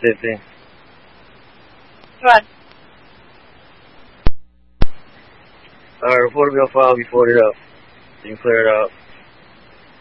same thing. What? Alright, report me on file, be forwarded up. You can clear it out.